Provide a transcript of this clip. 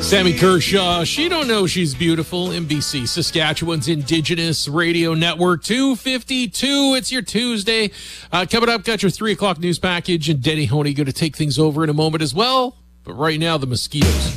Sammy Kershaw, She Don't Know She's Beautiful, NBC, Saskatchewan's Indigenous Radio Network, 2:52. It's your Tuesday. Coming up, got your 3 o'clock news package, and Denny Honey going to take things over in a moment as well. But right now, the mosquitoes.